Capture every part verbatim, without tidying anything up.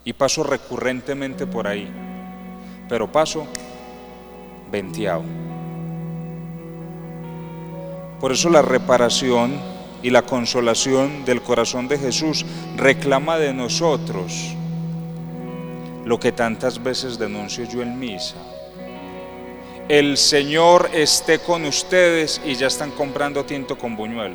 y paso recurrentemente por ahí, pero paso venteado. Por eso la reparación y la consolación del corazón de Jesús reclama de nosotros lo que tantas veces denuncio yo en misa. El Señor esté con ustedes, y ya están comprando tinto con buñuelo.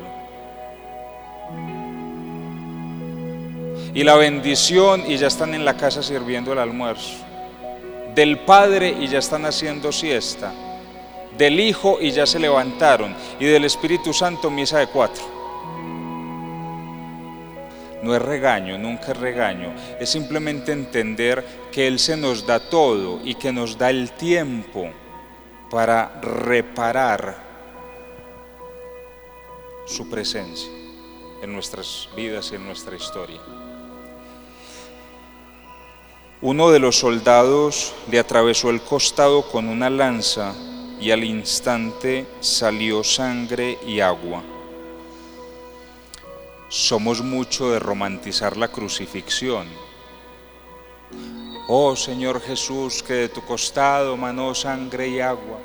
Y la bendición, y ya están en la casa sirviendo el almuerzo. Del Padre, y ya están haciendo siesta. Del Hijo, y ya se levantaron. Y del Espíritu Santo, misa de cuatro. No es regaño, nunca es regaño. Es simplemente entender que Él se nos da todo y que nos da el tiempo para reparar su presencia en nuestras vidas y en nuestra historia. Uno de los soldados le atravesó el costado con una lanza y al instante salió sangre y agua. Somos mucho de romantizar la crucifixión. Oh Señor Jesús, que de tu costado manó sangre y agua.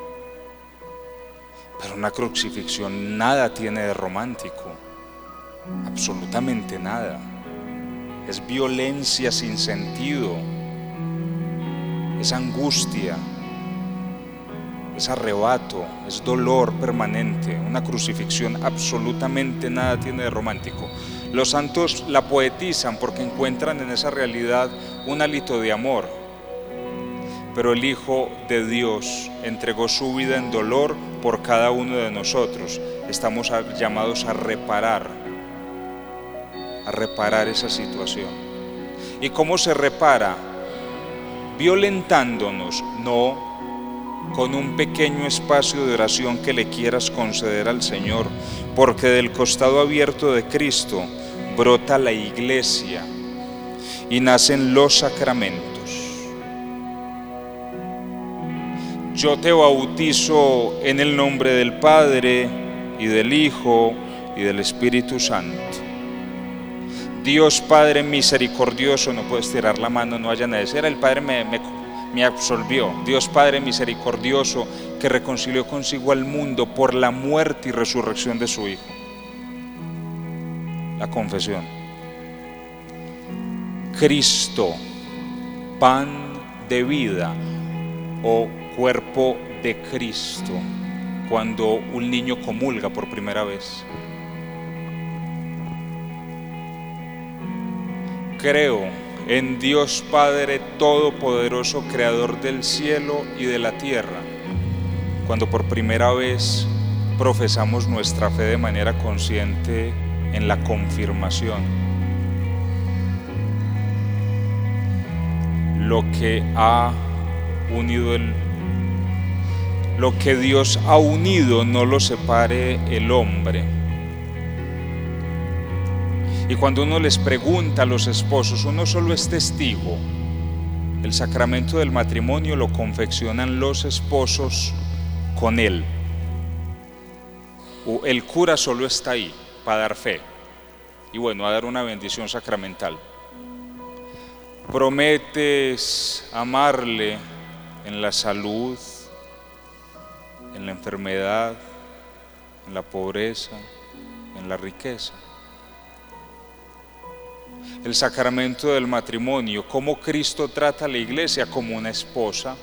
Pero una crucifixión nada tiene de romántico, absolutamente nada. Es violencia sin sentido, es angustia, es arrebato, es dolor permanente. Una crucifixión absolutamente nada tiene de romántico. Los santos la poetizan porque encuentran en esa realidad un hálito de amor. Pero el Hijo de Dios entregó su vida en dolor por cada uno de nosotros. Estamos llamados a reparar, a reparar esa situación. ¿Y cómo se repara? Violentándonos, no, con un pequeño espacio de oración que le quieras conceder al Señor, porque del costado abierto de Cristo brota la iglesia y nacen los sacramentos. Yo te bautizo en el nombre del Padre y del Hijo y del Espíritu Santo. Dios Padre misericordioso, no puedes tirar la mano, no vayan a decir, el Padre me, me, me absolvió. Dios Padre misericordioso, que reconcilió consigo al mundo por la muerte y resurrección de su Hijo. La confesión. Cristo, pan de vida, o cuerpo de Cristo, cuando un niño comulga por primera vez. Creo en Dios Padre Todopoderoso, Creador del cielo y de la tierra, cuando por primera vez profesamos nuestra fe de manera consciente en la confirmación. Lo que ha unido el, lo que Dios ha unido no lo separe el hombre. Y cuando uno les pregunta a los esposos, uno solo es testigo. El sacramento del matrimonio lo confeccionan los esposos con él. El cura solo está ahí para dar fe y bueno, a dar una bendición sacramental. Prometes amarle en la salud, en la enfermedad, en la pobreza, en la riqueza. El sacramento del matrimonio, cómo Cristo trata a la iglesia como una esposa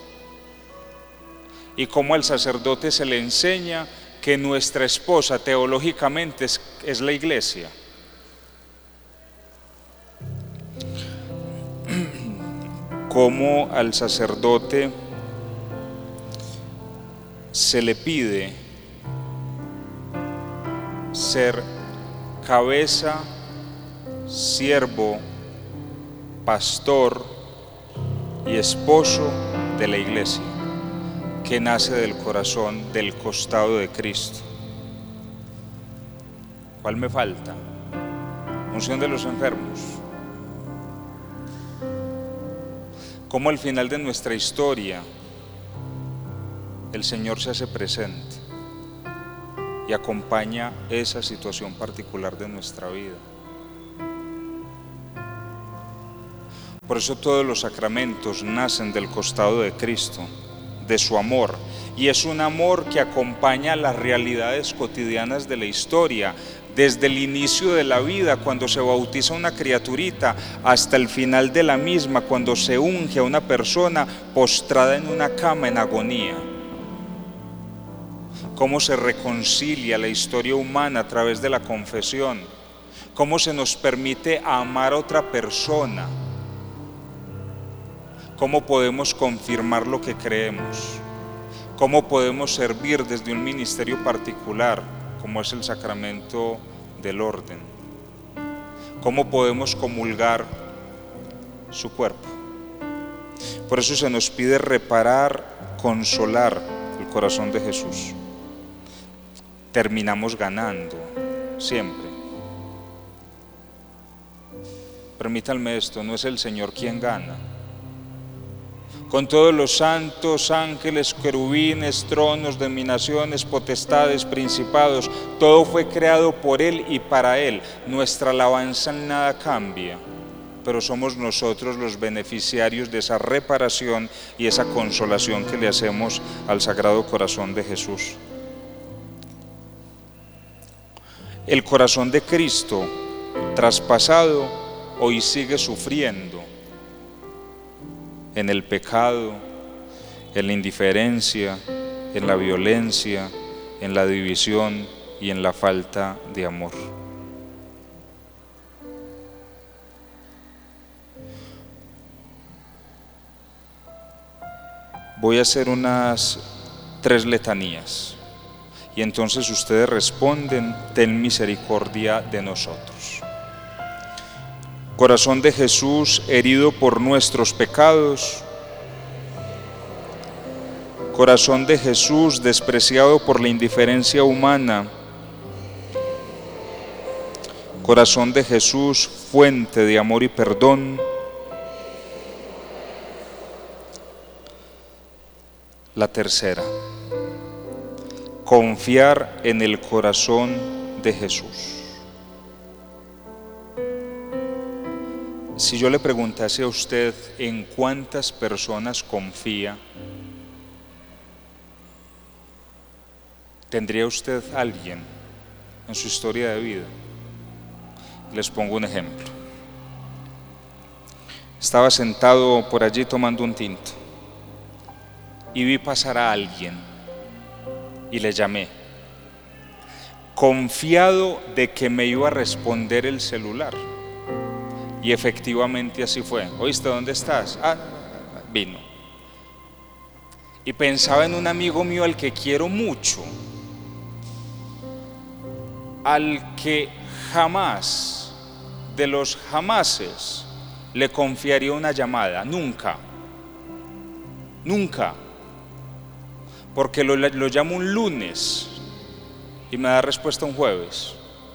y cómo al sacerdote se le enseña que nuestra esposa teológicamente es, es la iglesia. Cómo al sacerdote se le pide ser cabeza, siervo, pastor y esposo de la iglesia, que nace del corazón, del costado de Cristo. ¿Cuál me falta? Unción de los enfermos. Cómo al final de nuestra historia el Señor se hace presente y acompaña esa situación particular de nuestra vida. Por eso todos los sacramentos nacen del costado de Cristo, de su amor. Y es un amor que acompaña las realidades cotidianas de la historia, desde el inicio de la vida, cuando se bautiza una criaturita, hasta el final de la misma, cuando se unge a una persona postrada en una cama en agonía. Cómo se reconcilia la historia humana a través de la confesión, cómo se nos permite amar a otra persona, cómo podemos confirmar lo que creemos, cómo podemos servir desde un ministerio particular, como es el sacramento del orden, cómo podemos comulgar su cuerpo. Por eso se nos pide reparar, consolar el corazón de Jesús. Terminamos ganando, siempre. Permítanme esto, no es el Señor quien gana. Con todos los santos, ángeles, querubines, tronos, dominaciones, potestades, principados, todo fue creado por Él y para Él. Nuestra alabanza en nada cambia, pero somos nosotros los beneficiarios de esa reparación y esa consolación que le hacemos al Sagrado Corazón de Jesús. El corazón de Cristo, traspasado, hoy sigue sufriendo en el pecado, en la indiferencia, en la violencia, en la división y en la falta de amor. Voy a hacer unas tres letanías y entonces ustedes responden: ten misericordia de nosotros. Corazón de Jesús, herido por nuestros pecados. Corazón de Jesús, despreciado por la indiferencia humana. Corazón de Jesús, fuente de amor y perdón. La tercera, confiar en el corazón de Jesús. Si yo le preguntase a usted en cuántas personas confía, ¿tendría usted a alguien en su historia de vida? Les pongo un ejemplo. Estaba sentado por allí tomando un tinto y vi pasar a alguien y le llamé, confiado de que me iba a responder el celular. Y efectivamente así fue. ¿Oíste dónde estás? Ah, vino. Y pensaba en un amigo mío al que quiero mucho, al que jamás, de los jamases, le confiaría una llamada, nunca, nunca, porque lo, lo llamo un lunes y me da respuesta un jueves.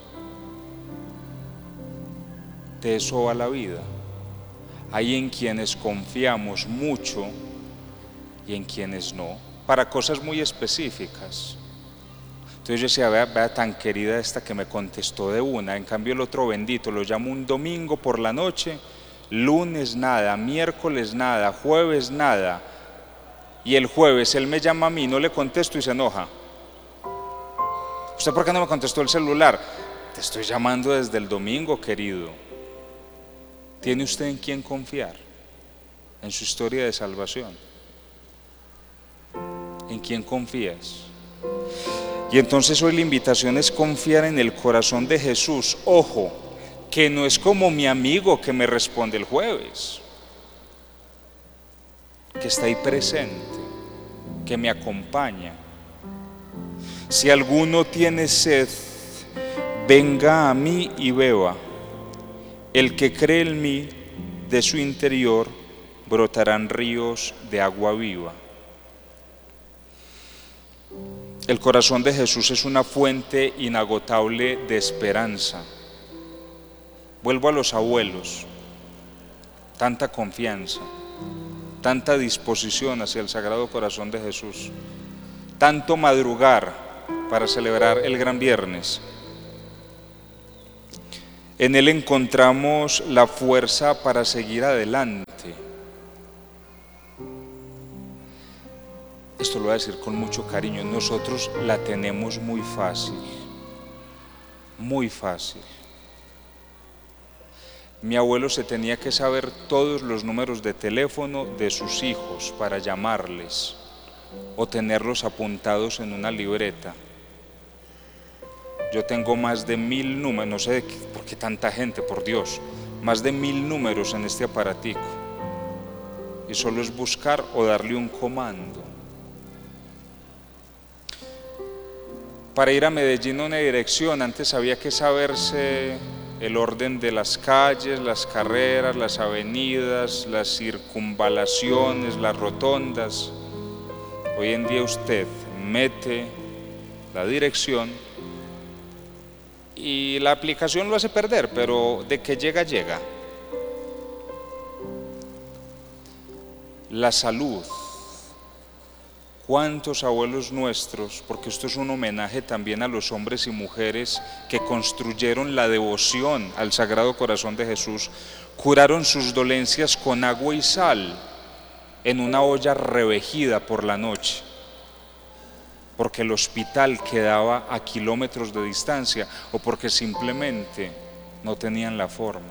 De eso va la vida. Hay en quienes confiamos mucho y en quienes no, para cosas muy específicas. Entonces yo decía, vea, vea tan querida esta que me contestó de una. En cambio el otro bendito lo llamo un domingo por la noche, lunes nada, miércoles nada, jueves nada, y el jueves él me llama a mí, no le contesto y se enoja. ¿Usted por qué no me contestó el celular? Te estoy llamando desde el domingo, querido. ¿Tiene usted en quién confiar? En su historia de salvación. ¿En quién confías? Y entonces hoy la invitación es confiar en el corazón de Jesús. Ojo, que no es como mi amigo que me responde el jueves, que está ahí presente, que me acompaña. Si alguno tiene sed, venga a mí y beba. El que cree en mí, de su interior brotarán ríos de agua viva. El corazón de Jesús es una fuente inagotable de esperanza. Vuelvo a los abuelos, tanta confianza, tanta disposición hacia el Sagrado Corazón de Jesús, tanto madrugar para celebrar el Gran Viernes. En Él encontramos la fuerza para seguir adelante. Esto lo voy a decir con mucho cariño, nosotros la tenemos muy fácil, muy fácil. Mi abuelo se tenía que saber todos los números de teléfono de sus hijos para llamarles o tenerlos apuntados en una libreta. Yo tengo más de mil números, no sé por qué tanta gente, por Dios, más de mil números en este aparatico. Y solo es buscar o darle un comando. Para ir a Medellín a una dirección, antes había que saberse el orden de las calles, las carreras, las avenidas, las circunvalaciones, las rotondas. Hoy en día usted mete la dirección y la aplicación lo hace perder, pero de que llega, llega. La salud. ¿Cuántos abuelos nuestros, porque esto es un homenaje también a los hombres y mujeres que construyeron la devoción al Sagrado Corazón de Jesús, curaron sus dolencias con agua y sal en una olla revejida por la noche? Porque el hospital quedaba a kilómetros de distancia o porque simplemente no tenían la forma.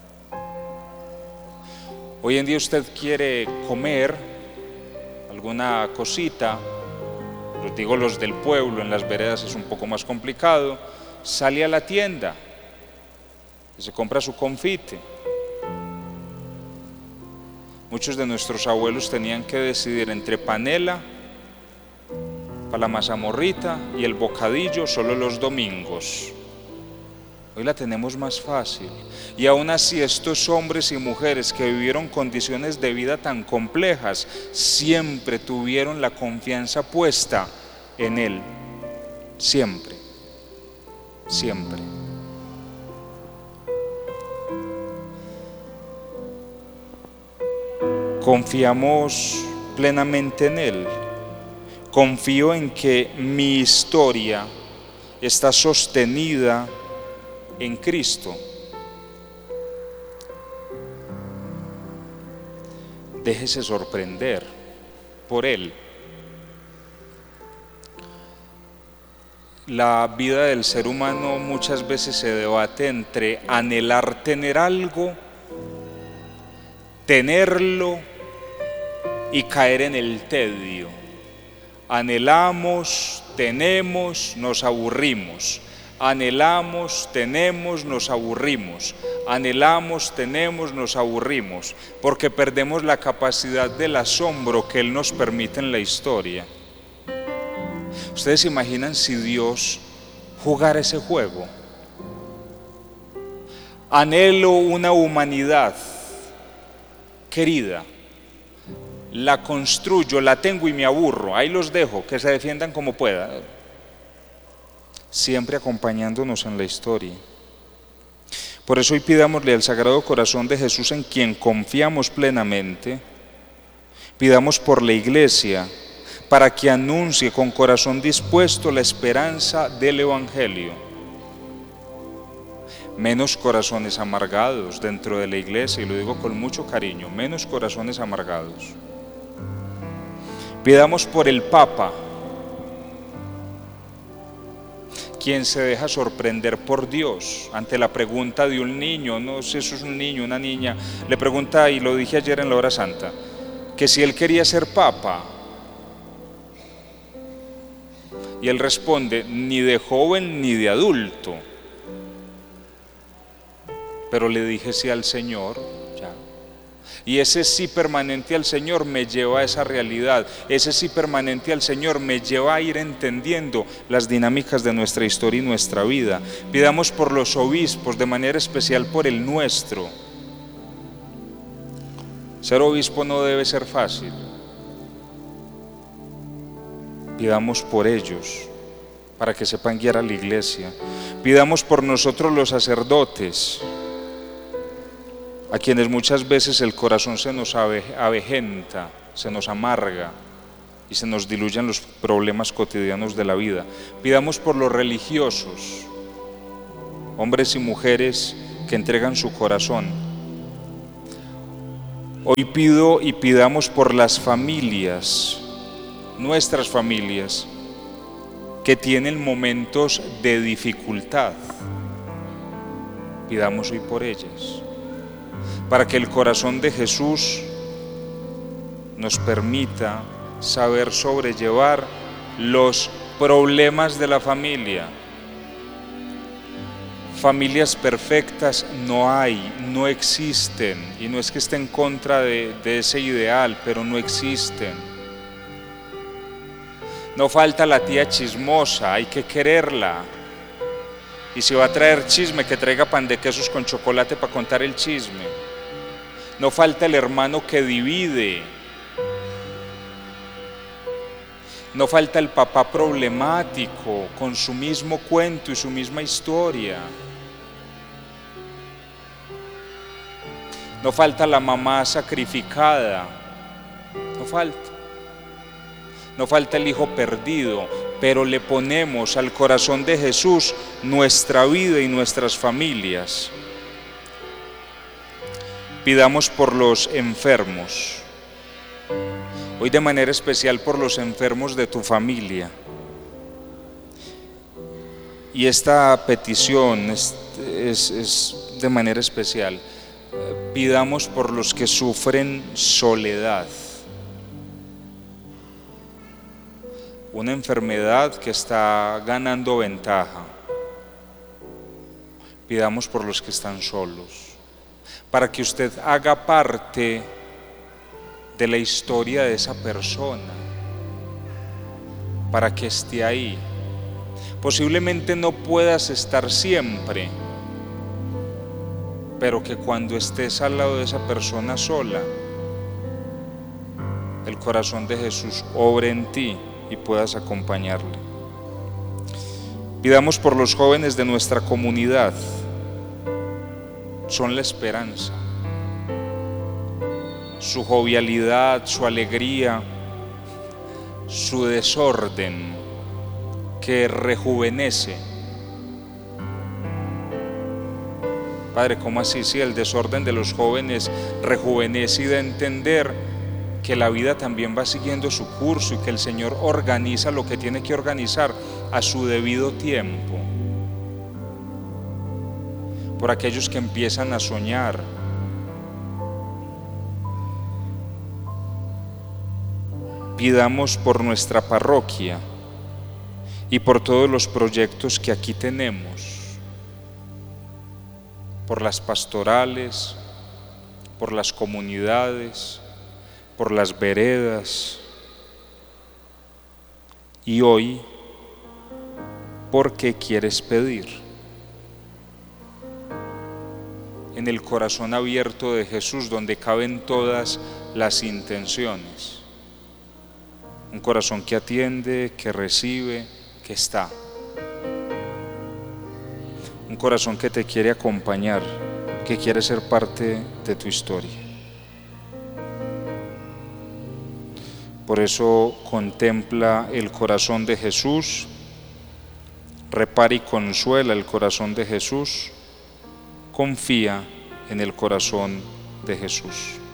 Hoy en día usted quiere comer alguna cosita, los digo los del pueblo, en las veredas es un poco más complicado, sale a la tienda y se compra su confite. Muchos de nuestros abuelos tenían que decidir entre panela para la mazamorrita y el bocadillo solo los domingos. Hoy la tenemos más fácil. Y aún así estos hombres y mujeres que vivieron condiciones de vida tan complejas, siempre tuvieron la confianza puesta en Él. Siempre. Siempre. Confiamos plenamente en Él. Confío en que mi historia está sostenida en Cristo. Déjese sorprender por Él. La vida del ser humano muchas veces se debate entre anhelar tener algo, tenerlo y caer en el tedio. Anhelamos, tenemos, nos aburrimos. Anhelamos, tenemos, nos aburrimos. Anhelamos, tenemos, nos aburrimos, porque perdemos la capacidad del asombro que Él nos permite en la historia. ¿Ustedes se imaginan si Dios jugara ese juego? Anhelo una humanidad querida, la construyo, la tengo y me aburro, ahí los dejo, que se defiendan como puedan. Siempre acompañándonos en la historia. Por eso hoy pidámosle al Sagrado Corazón de Jesús, en quien confiamos plenamente, pidamos por la Iglesia, para que anuncie con corazón dispuesto la esperanza del Evangelio. Menos corazones amargados dentro de la Iglesia, y lo digo con mucho cariño, menos corazones amargados. Pidamos por el Papa, quien se deja sorprender por Dios ante la pregunta de un niño, no sé si eso es un niño, una niña, le pregunta, y lo dije ayer en la hora santa, que si él quería ser Papa. Y él responde, ni de joven ni de adulto. Pero le dije sí al Señor, ya. Y ese sí permanente al Señor me lleva a esa realidad. Ese sí permanente al Señor me lleva a ir entendiendo las dinámicas de nuestra historia y nuestra vida. Pidamos por los obispos, de manera especial por el nuestro. Ser obispo no debe ser fácil. Pidamos por ellos, para que sepan guiar a la Iglesia. Pidamos por nosotros los sacerdotes, a quienes muchas veces el corazón se nos avejenta, se nos amarga y se nos diluyen los problemas cotidianos de la vida. Pidamos por los religiosos, hombres y mujeres que entregan su corazón. Hoy pido y pidamos por las familias nuestras familias que tienen momentos de dificultad. Pidamos hoy por ellas, para que el corazón de Jesús nos permita saber sobrellevar los problemas de la familia. Familias perfectas no hay, no existen, y no es que esté en contra de, de ese ideal, pero no existen. No falta la tía chismosa, hay que quererla. Y si va a traer chisme, que traiga pan de quesos con chocolate para contar el chisme. No falta el hermano que divide. No falta el papá problemático con su mismo cuento y su misma historia. No falta la mamá sacrificada. No falta. No falta el hijo perdido, pero le ponemos al corazón de Jesús nuestra vida y nuestras familias. Pidamos por los enfermos. Hoy de manera especial por los enfermos de tu familia. Y esta petición es, es, es de manera especial. Pidamos por los que sufren soledad. Una enfermedad que está ganando ventaja. Pidamos por los que están solos, para que usted haga parte de la historia de esa persona, para que esté ahí. Posiblemente no puedas estar siempre, pero que cuando estés al lado de esa persona sola, el corazón de Jesús obre en ti y puedas acompañarle. Pidamos por los jóvenes de nuestra comunidad. Son la esperanza. Su jovialidad, su alegría, su desorden que rejuvenece. Padre, ¿cómo así? Si el desorden de los jóvenes rejuvenece y da a entender que la vida también va siguiendo su curso y que el Señor organiza lo que tiene que organizar a su debido tiempo. Por aquellos que empiezan a soñar. Pidamos por nuestra parroquia y por todos los proyectos que aquí tenemos, por las pastorales, por las comunidades, por las veredas, y hoy, ¿por qué quieres pedir? En el corazón abierto de Jesús, donde caben todas las intenciones. Un corazón que atiende, que recibe, que está. Un corazón que te quiere acompañar, que quiere ser parte de tu historia. Por eso contempla el corazón de Jesús, repara y consuela el corazón de Jesús, confía en el corazón de Jesús.